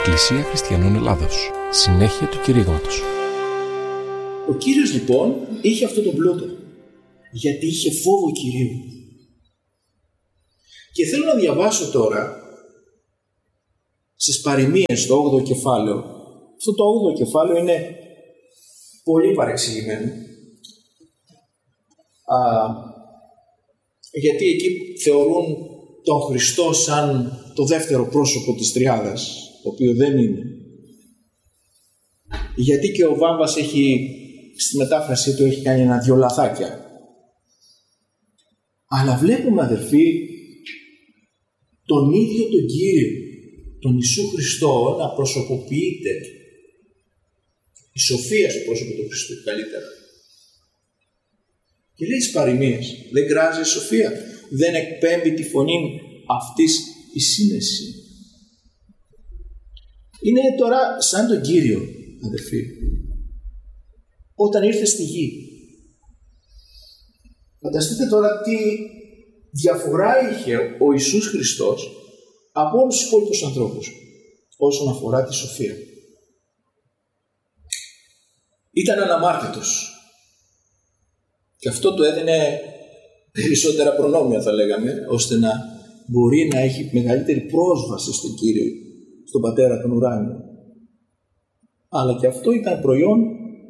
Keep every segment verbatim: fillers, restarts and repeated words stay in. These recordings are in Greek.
Εκκλησία Χριστιανών Ελλάδος. Συνέχεια του κηρύγματος. Ο Κύριος λοιπόν είχε αυτό το πλούτο, γιατί είχε φόβο Κυρίου. Και θέλω να διαβάσω τώρα στις παροιμίες το όγδοο κεφάλαιο. Αυτό το όγδοο κεφάλαιο είναι πολύ παρεξηγημένο. Α, γιατί εκεί θεωρούν τον Χριστό σαν το δεύτερο πρόσωπο της τριάδας, το οποίο δεν είναι. Γιατί και ο Βάμβας έχει, στη μετάφρασή του έχει κάνει ένα δυο λαθάκια. Αλλά βλέπουμε, αδερφοί, τον ίδιο τον Κύριο, τον Ιησού Χριστό, να προσωποποιείται. Η σοφία στο πρόσωπο του Χριστού καλύτερα. Και λέει στις παροιμίες, δεν κράζει η σοφία, δεν εκπέμπει τη φωνή αυτής η σύνεση. Είναι τώρα σαν τον Κύριο, αδερφοί, όταν ήρθε στη γη. Φανταστείτε τώρα τι διαφορά είχε ο Ιησούς Χριστός από όλους τους υπόλοιπους ανθρώπους όσον αφορά τη σοφία. Ήταν αναμάρτητος και αυτό του έδινε περισσότερα προνόμια, θα λέγαμε, ώστε να μπορεί να έχει μεγαλύτερη πρόσβαση στον Κύριο, στον Πατέρα των ουράνιων. Αλλά και αυτό ήταν προϊόν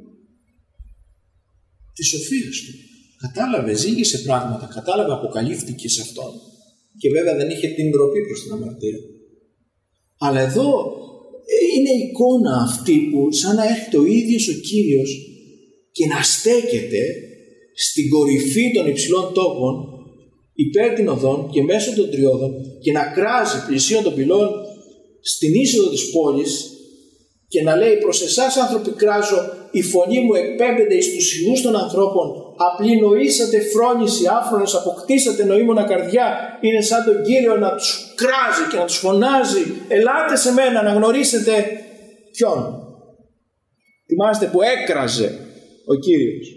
της σοφίας του. Κατάλαβε, ζήγησε πράγματα, κατάλαβε, αποκαλύφθηκε σε αυτόν. Και βέβαια δεν είχε την ντροπή προς την αμαρτία. Αλλά εδώ είναι η εικόνα αυτή που σαν να έρχεται ο ίδιος ο Κύριος και να στέκεται στην κορυφή των υψηλών τόπων υπέρ την οδόν και μέσω των τριώδων και να κράζει πλησίον των πυλών στην είσοδο της πόλης και να λέει προς εσάς άνθρωποι κράζω, η φωνή μου εκπέμπεται εις τους ιούς των ανθρώπων, απλή νοήσατε φρόνηση άφρονες, αποκτήσατε νοήμωνα καρδιά. Είναι σαν τον Κύριο να τους κράζει και να τους φωνάζει, ελάτε σε μένα να γνωρίσετε ποιον. Θυμάστε που έκραζε ο Κύριος.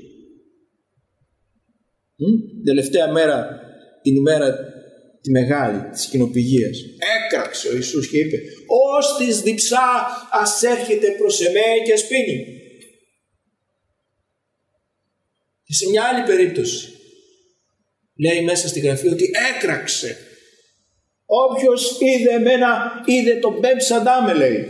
Την τελευταία μέρα, την ημέρα τη μεγάλη της κοινοπηγίας, έκραξε ο Ιησούς και είπε, ως της διψά ας έρχεται προς εμέ και ας πίνει. Και σε μια άλλη περίπτωση λέει μέσα στη Γραφή ότι έκραξε. Όποιος είδε εμένα είδε τον Μπεμψαντά, με λέει,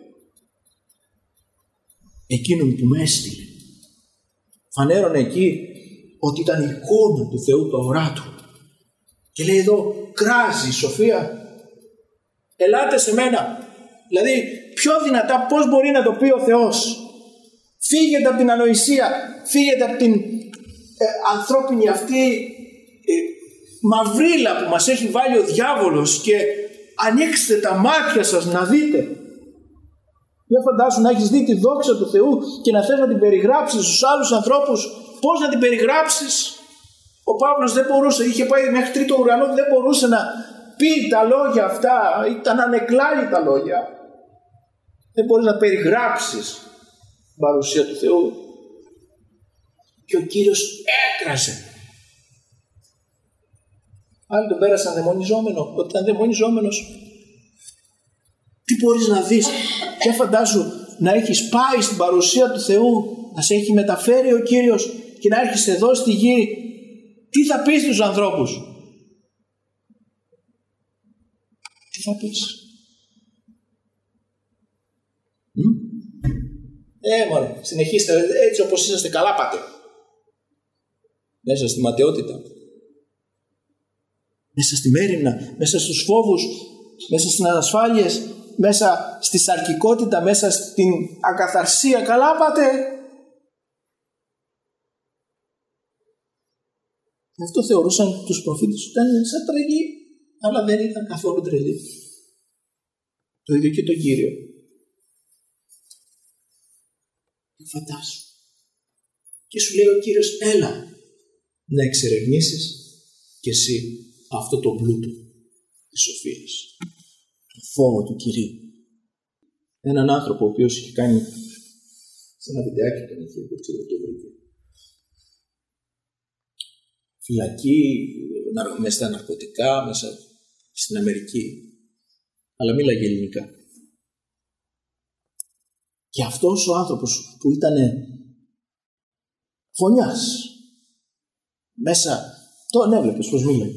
εκείνον που με έστειλε. Φανέρωνε εκεί ότι ήταν η εικόνα του Θεού το οράτου. Και λέει εδώ, κράζει η σοφία. Ελάτε σε μένα. Δηλαδή, πιο δυνατά πώς μπορεί να το πει ο Θεός. Φύγετε από την ανοησία, φύγετε από την ε, ανθρώπινη αυτή ε, μαυρίλα που μας έχει βάλει ο διάβολος και ανοίξτε τα μάτια σας να δείτε. Δεν φαντάσου να έχεις δει τη δόξα του Θεού και να θες να την περιγράψεις στους άλλους ανθρώπους. Πώς να την περιγράψεις? Ο Παύλος δεν μπορούσε, είχε πάει μέχρι τρίτο ουρανό, δεν μπορούσε να πει τα λόγια αυτά, ήταν ανεκλάλητα λόγια. Δεν μπορείς να περιγράψεις την παρουσία του Θεού. Και ο Κύριος έκραζε. Άλλοι τον πέρασαν δαιμονιζόμενο. Ότι ήταν δαιμονιζόμενος, τι μπορείς να δεις? Και φαντάσου να έχεις πάει στην παρουσία του Θεού, να σε έχει μεταφέρει ο Κύριος και να έρχεσαι εδώ στη γη. Τι θα πεις στους ανθρώπους? Τι θα πεις? Μ? Ε, μωρέ, συνεχίστε έτσι όπως είσαστε, καλά πάτε. Μέσα στη ματαιότητα, μέσα στη μέριμνα, μέσα στους φόβους, μέσα στις ανασφάλειες, μέσα στη σαρκικότητα, μέσα στην ακαθαρσία, καλά πάτε. Γι' αυτό θεωρούσαν τους προφήτες ότι ήταν σαν τρελοί, αλλά δεν ήταν καθόλου τρελοί. Το ίδιο και τον Κύριο. Φαντάσου. Και σου λέει ο Κύριος, έλα να εξερευνήσεις και εσύ αυτό το πλούτο της σοφίας, το φόβο του Κυρίου. Έναν άνθρωπο ο οποίος είχε κάνει σε ένα βιντεάκι, τον είχε, δεν ξέρω το βρήκε, φυλακή, μέσα στα ναρκωτικά, μέσα στην Αμερική, αλλά μίλαγε ελληνικά. Και αυτός ο άνθρωπος που ήταν φωνιάς, μέσα τον έβλεπες πως μίλαγε.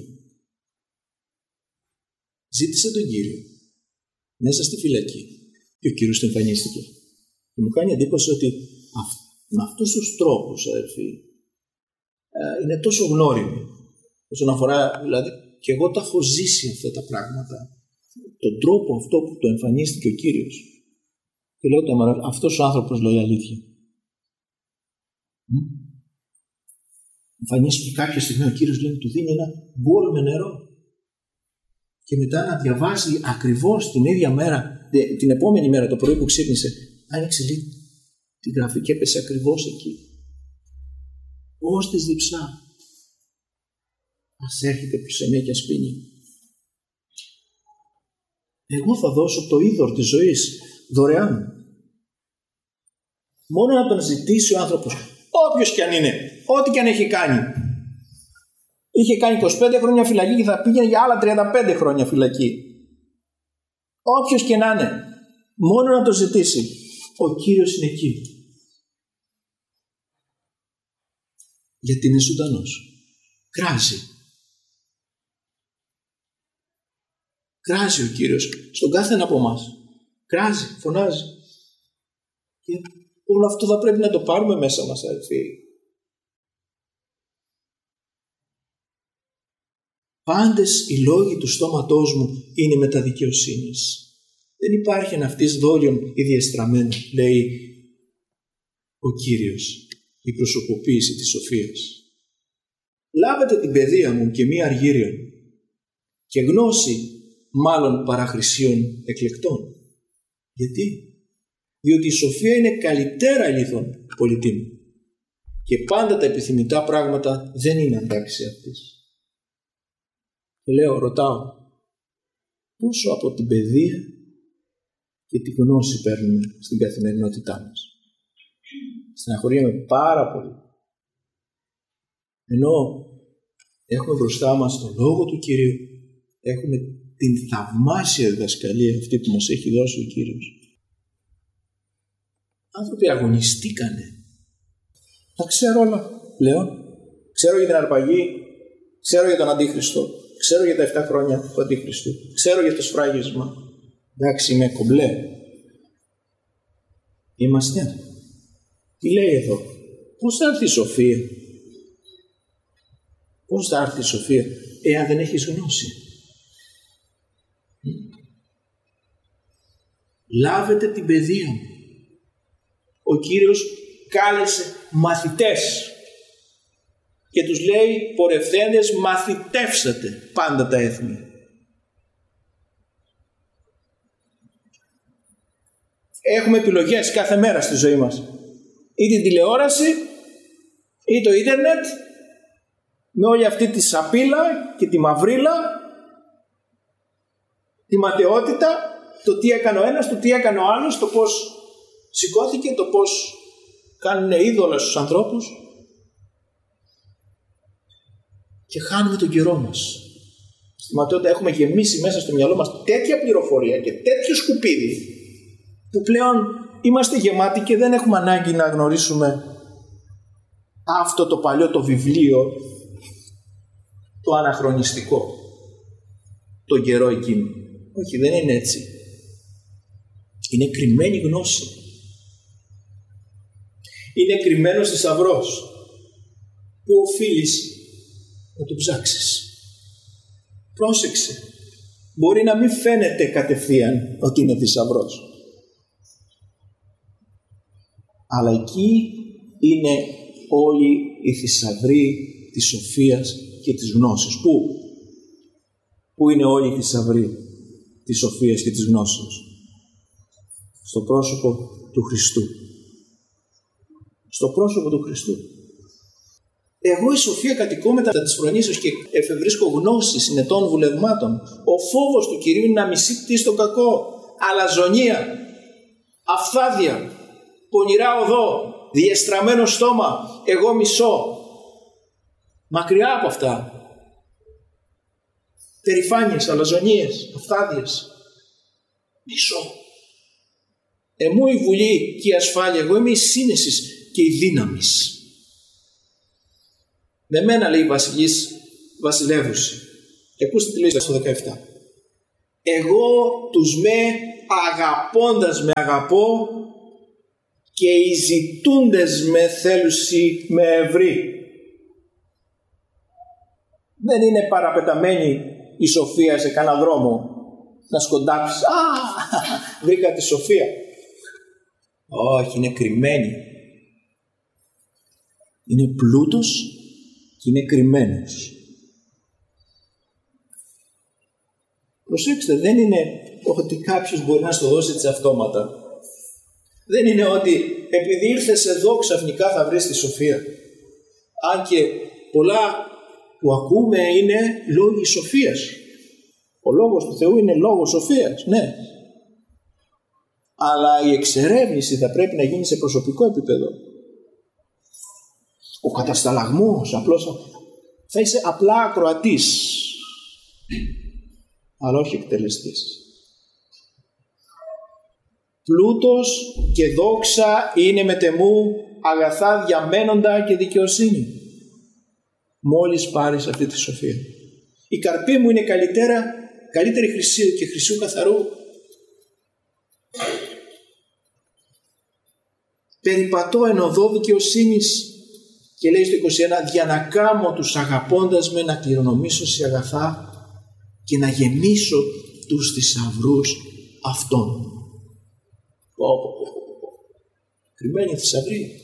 Ζήτησε τον Κύριο μέσα στη φυλακή και ο Κύριος του εμφανίστηκε. Και μου κάνει εντύπωση ότι αυ, με αυτούς τους τρόπους, αδελφοί, ε, είναι τόσο γνώριμοι όσον αφορά, δηλαδή, και εγώ τα έχω ζήσει αυτά τα πράγματα, τον τρόπο αυτό που το εμφανίστηκε ο Κύριος. Και λέω, αυτός ο άνθρωπος λέει αλήθεια. Μ? Εμφανίστηκε κάποια στιγμή ο Κύριος, λέει, του δίνει ένα μπολ με νερό. Και μετά να διαβάζει ακριβώς την ίδια μέρα, την επόμενη μέρα το πρωί που ξύπνησε, άνοιξε λίγο την γραφή και έπεσε ακριβώς εκεί. Ως της διψά. Ας έρχεται προς εμέ και ας πίνει. Εγώ θα δώσω το είδωρ της ζωής δωρεάν. Μόνο να τον ζητήσει ο άνθρωπος, όποιος και αν είναι, ό,τι και αν έχει κάνει. Είχε κάνει είκοσι πέντε χρόνια φυλακή και θα πήγαινε για άλλα τριάντα πέντε χρόνια φυλακή. Όποιος και να είναι, μόνο να το ζητήσει, ο Κύριος είναι εκεί. Γιατί είναι ζωντανός. Κράζει. Κράζει ο Κύριος στον κάθε ένα από εμάς. Κράζει, φωνάζει. Και όλο αυτό θα πρέπει να το πάρουμε μέσα μας, αδελφοί. Πάντες οι λόγοι του στόματός μου είναι μετά δικαιοσύνης. Δεν υπάρχει ένα αυτής δόλιον ή διεστραμμένο, λέει ο Κύριος, η προσωποποίηση της σοφίας. Λάβετε την παιδεία μου και μία αργύριον και γνώση μάλλον παραχρησίων εκλεκτών. Γιατί? Διότι η σοφία είναι καλύτερα ηλίθων πολιτήμου και πάντα τα επιθυμητά πράγματα δεν είναι αντάξει αυτής. Και λέω, ρωτάω, πόσο από την παιδεία και τη γνώση παίρνουμε στην καθημερινότητά μας? Στεναχωριέμαι πάρα πολύ. Ενώ έχουμε μπροστά μας τον Λόγο του Κυρίου, έχουμε την θαυμάσια διδασκαλία αυτή που μας έχει δώσει ο Κύριος. Άνθρωποι αγωνιστήκανε. Τα ξέρω όλα πλέον. Ξέρω για την αρπαγή, ξέρω για τον Αντίχριστο, ξέρω για τα εφτά χρόνια του Αντίχριστου, ξέρω για το σφράγισμα. Εντάξει, είμαι κομπλέ. Είμαστε. Τι λέει εδώ? Πώς θα έρθει η σοφία? Πώς θα έρθει η σοφία εάν δεν έχεις γνώση? Λάβετε την παιδεία μου. Ο Κύριος κάλεσε μαθητές και τους λέει, πορευθέντες, μαθητεύσατε πάντα τα έθνη. Έχουμε επιλογές κάθε μέρα στη ζωή μας. Ή την τηλεόραση ή το ίντερνετ, με όλη αυτή τη σαπίλα και τη μαυρίλα, τη ματαιότητα, το τι έκανε ο ένας, το τι έκανε ο άλλος, το πώς σηκώθηκε, το πώς κάνουν είδωλα στους ανθρώπους, και χάνουμε τον καιρό μας. Στη ματαιότητα έχουμε γεμίσει μέσα στο μυαλό μας τέτοια πληροφορία και τέτοιο σκουπίδι που πλέον είμαστε γεμάτοι και δεν έχουμε ανάγκη να γνωρίσουμε αυτό το παλιό το βιβλίο, το αναχρονιστικό, το καιρό εκείνο. Όχι, δεν είναι έτσι. Είναι κρυμμένη γνώση. Είναι κρυμμένος θησαυρός που οφείλεις να το ψάξεις. Πρόσεξε. Μπορεί να μην φαίνεται κατευθείαν ότι είναι θησαυρός. Αλλά εκεί είναι όλοι οι θησαυροί της σοφίας και της γνώσης. Πού? Πού είναι όλοι οι θησαυροί της σοφίας και της γνώσης? Στο πρόσωπο του Χριστού. Στο πρόσωπο του Χριστού. Εγώ η σοφία κατοικώ μετά της φρονήσεως και εφευρίσκω γνώση συνετών βουλευμάτων. Ο φόβος του Κυρίου είναι να μισεί τι στο κακό, αλαζονία, αφθάδεια, πονηρά οδό, διεστραμμένο στόμα, εγώ μισώ. Μακριά από αυτά. Περηφάνειες, αλαζονίες, αφθάδιες. Μισώ. Εμού η βουλή και η ασφάλεια, εγώ είμαι η σύνεση και η δύναμη. Με μένα, λέει η βασιλής, βασιλεύουση. Και ακούστε τι λέει στο δεκαεπτά. Εγώ τους με αγαπώντας με αγαπώ και οι ζητούντες με θέλουσι με ευρύ. Δεν είναι παραπεταμένη η σοφία σε κανένα δρόμο να σκοντάψεις. Α, βρήκα τη σοφία. Όχι, είναι κρυμμένη. Είναι πλούτος και είναι κρυμμένος. Προσέξτε, δεν είναι ότι κάποιος μπορεί να στο δώσει έτσι αυτόματα. Δεν είναι ότι επειδή ήρθες εδώ ξαφνικά θα βρεις τη σοφία. Αν και πολλά που ακούμε είναι λόγοι σοφίας. Ο λόγος του Θεού είναι λόγος σοφίας, ναι. Αλλά η εξερεύνηση θα πρέπει να γίνει σε προσωπικό επίπεδο. Ο κατασταλαγμός απλώς θα είσαι απλά ακροατής, αλλά όχι εκτελεστής. Πλούτος και δόξα είναι μετεμού αγαθά διαμένοντα και δικαιοσύνη. Μόλις πάρεις αυτή τη σοφία. Η καρπή μου είναι καλύτερα, καλύτερη χρυσίου και χρυσού καθαρού. Περιπατώ εν οδό δικαιοσύνης και λέει στο είκοσι ένα, για να κάμω τους αγαπώντας με, να κληρονομήσω σε αγαθά και να γεμίσω τους θησαυρούς αυτών. Πω, πω, πω, πω. Κρυμμένοι θησαυροί.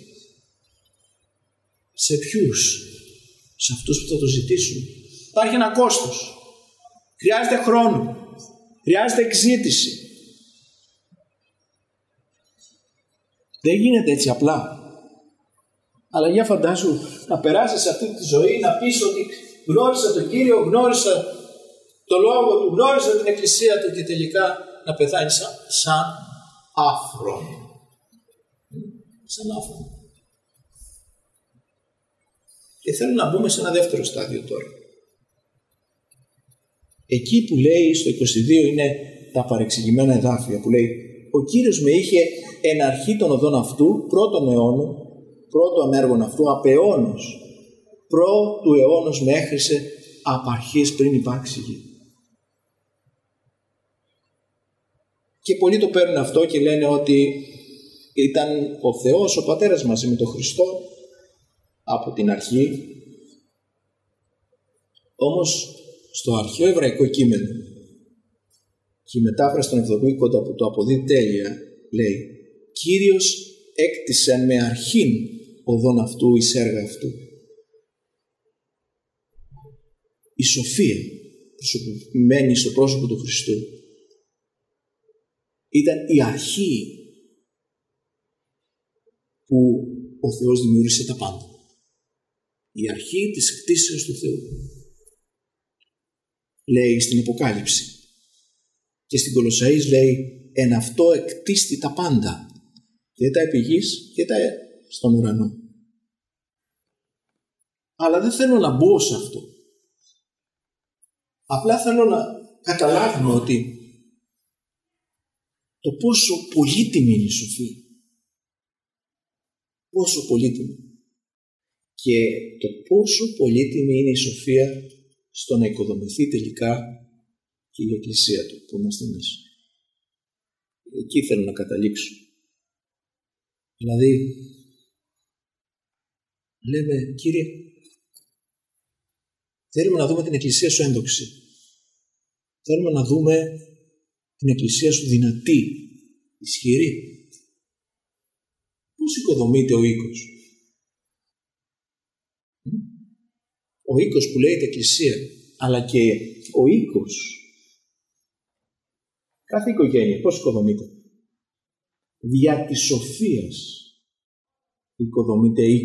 Σε ποιους? Σε αυτούς που θα το ζητήσουν. Υπάρχει ένα κόστος. Χρειάζεται χρόνο. Χρειάζεται εξήτηση. Δεν γίνεται έτσι απλά. Αλλά για φαντάσου να περάσεις σε αυτή τη ζωή, να πεις ότι γνώρισα τον Κύριο, γνώρισα το Λόγο Του, γνώρισα την Εκκλησία Του και τελικά να πεθάνεις σαν, σαν άφρον. Σαν άφρον. Και θέλω να μπούμε σε ένα δεύτερο στάδιο τώρα. Εκεί που λέει στο είκοσι δύο είναι τα παρεξηγημένα εδάφια που λέει ο Κύριος με είχε εν αρχή των οδών αυτού πρώτων αιώνων, πρώτων έργων αυτού απ' αιώνος, προ του αιώνος με έχρισε απ' αρχής πριν υπάρξει γη. Και πολλοί το παίρνουν αυτό και λένε ότι ήταν ο Θεός, ο Πατέρας μαζί με τον Χριστό από την αρχή. Όμως στο αρχαίο εβραϊκό κείμενο και η μετάφραση των Εβδομήκοντα που το αποδίδει τέλεια λέει Κύριος έκτισεν με αρχήν οδόν αυτού εις έργα αυτού. Η σοφία προσωπημένη στο πρόσωπο του Χριστού ήταν η αρχή που ο Θεός δημιούργησε τα πάντα. Η αρχή της κτίσεως του Θεού. Λέει στην Αποκάλυψη. Και στην Κολοσσαείς λέει εν αυτό εκτίστη τα πάντα. Και τα επί γης και τα στον ουρανό. Αλλά δεν θέλω να μπω σε αυτό. Απλά θέλω να καταλάβουμε ότι το πόσο πολύτιμη είναι η σοφία. Πόσο πολύτιμη. Και το πόσο πολύτιμη είναι η σοφία στο να οικοδομηθεί τελικά και η Εκκλησία Του που είμαστε εμείς. Εκεί θέλω να καταλήξω. Δηλαδή, λέμε, Κύριε, θέλουμε να δούμε την Εκκλησία Σου ένδοξη. Θέλουμε να δούμε την Εκκλησία Σου δυνατή, ισχυρή. Πώς οικοδομείται ο οίκος? Ο οίκος που λέγεται Εκκλησία, αλλά και ο οίκος. Κάθε οικογένεια πώς οικοδομείται? Δια της σοφίας οικοδομείται οίκος.